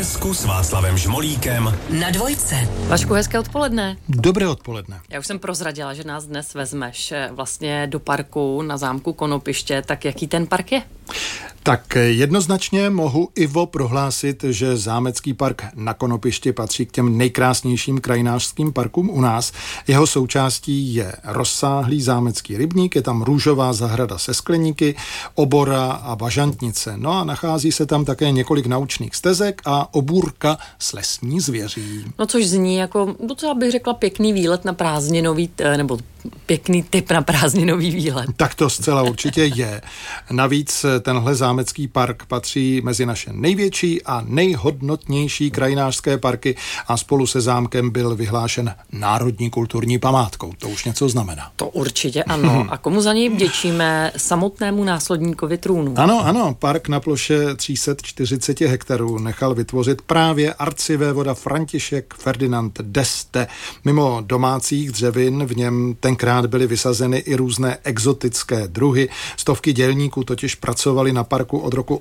Česku s Václavem Žmolíkem na Dvojce. Vašku, hezké odpoledne. Dobré odpoledne. Já už jsem prozradila, že nás dnes vezmeš vlastně do parku na zámku Konopiště, tak jaký ten park je? Tak jednoznačně mohu, Ivo, prohlásit, že zámecký park na Konopišti patří k těm nejkrásnějším krajinářským parkům u nás. Jeho součástí je rozsáhlý zámecký rybník, je tam růžová zahrada se skleníky, obora a bažantnice. No a nachází se tam také několik naučných stezek a obůrka s lesní zvěří. No což zní jako docela bych řekla pěkný výlet na prázdninový, nebo pěkný tip na prázdninový výlet. Tak to zcela určitě je. Navíc tenhle zámecký park patří mezi naše největší a nejhodnotnější krajinářské parky a spolu se zámkem byl vyhlášen národní kulturní památkou. To už něco znamená. To určitě ano. A komu za něj vděčíme? Samotnému následníkovi trůnu. Ano, park na ploše 340 hektarů nechal vytvořit právě arcivévoda František Ferdinand d'Este. Mimo domácích dřevin v něm tenkrát byly vysazeny i různé exotické druhy. Stovky dělníků totiž pracovali na parku od roku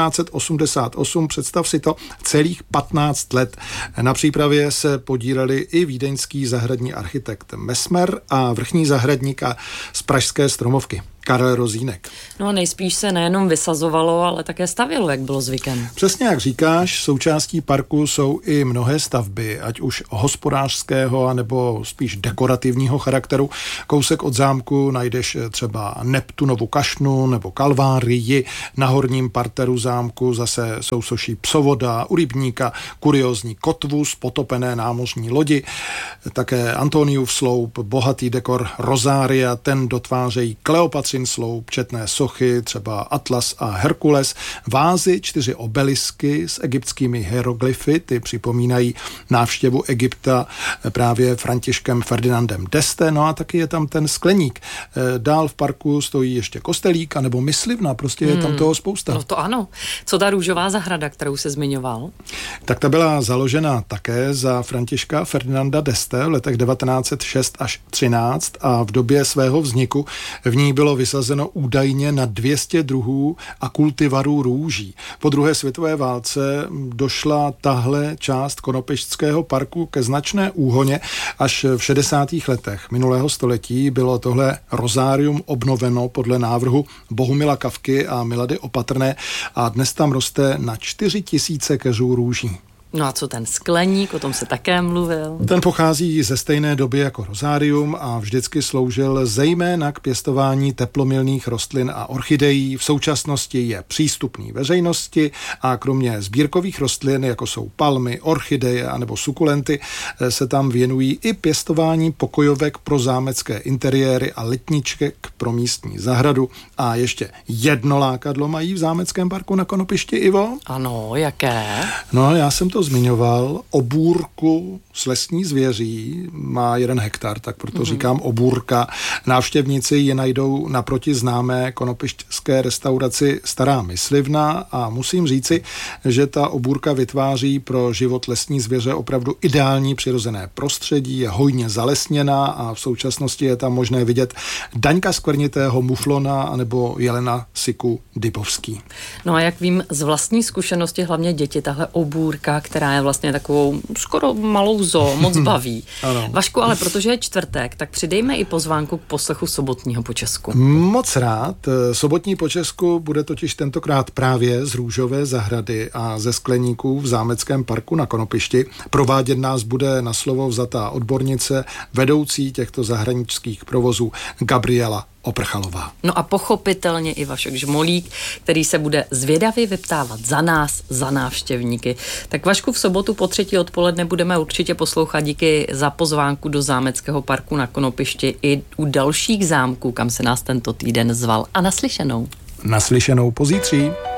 1888, představ si to, celých 15 let. Na přípravě se podíleli i vídeňský zahradní architekt Mesmer a vrchní zahradník z pražské Stromovky Karel Rozínek. No a nejspíš se nejenom vysazovalo, ale také stavělo, jak bylo zvykem. Přesně jak říkáš, součástí parku jsou i mnohé stavby, ať už hospodářského, anebo spíš dekorativního charakteru. Kousek od zámku najdeš třeba Neptunovu kašnu nebo Kalvárii, na horním parteru zámku zase sousoší psovoda, u rybníka kuriózní kotvu z potopené námořní lodi, také Antoniův sloup, bohatý dekor rozária, ten dotvářejí Kleopatřin sloup, četné sochy, třeba Atlas a Herkules, vázy, 4 obelisky s egyptskými hieroglyfy, ty připomínají návštěvu Egypta právě Františkem Ferdinandem d'Este, no a taky je tam ten skleník. Dál v parku stojí ještě kostelík, anebo myslivna, prostě je tam toho spousta. No to ano. Co ta růžová zahrada, kterou se zmiňoval? Tak ta byla založena také za Františka Ferdinanda d'Este v letech 1906 až 13 a v době svého vzniku v ní bylo vysazeno údajně na 200 druhů a kultivarů růží. Po druhé světové válce došla tahle část Konopištského parku ke značné úhoně. Až v 60. letech minulého století bylo tohle rozárium obnoveno podle návrhu Bohumila Kafky a Milady Opatrné a dnes tam roste na 4000 keřů růží. No a co ten skleník, o tom se také mluvil? Ten pochází ze stejné doby jako rozárium a vždycky sloužil zejména k pěstování teplomilných rostlin a orchidejí. V současnosti je přístupný veřejnosti a kromě sbírkových rostlin, jako jsou palmy, orchideje anebo sukulenty, se tam věnují i pěstování pokojovek pro zámecké interiéry a letniček pro místní zahradu. A ještě jedno lákadlo mají v zámeckém parku na Konopišti, Ivo? Ano, jaké? No, já jsem to zmiňoval, obůrku s lesní zvěří, má 1 hektar, tak proto říkám obůrka. Návštěvníci je najdou naproti známé konopištské restauraci Stará myslivna a musím říci, že ta obůrka vytváří pro život lesní zvěře opravdu ideální přirozené prostředí, je hojně zalesněná a v současnosti je tam možné vidět daňka skvrnitého muflona anebo jelena siku dybovský. No a jak vím z vlastní zkušenosti, hlavně děti, tahle obůrka, která je vlastně takovou skoro malou zoo, moc baví. Vašku, ale protože je čtvrtek, tak přidejme i pozvánku k poslechu sobotního počesku. Moc rád. Sobotní počesku bude totiž tentokrát právě z růžové zahrady a ze skleníků v zámeckém parku na Konopišti. Provádět nás bude na slovo vzatá odbornice, vedoucí těchto zahraničních provozů Gabriela Oprchalová. No a pochopitelně i Vašek Žmolík, který se bude zvědavě vyptávat za nás, za návštěvníky. Tak Vašku, v sobotu po 3. odpoledne budeme určitě poslouchat. Díky za pozvánku do zámeckého parku na Konopišti i u dalších zámků, kam se nás tento týden zval. A naslyšenou. Naslyšenou pozítří.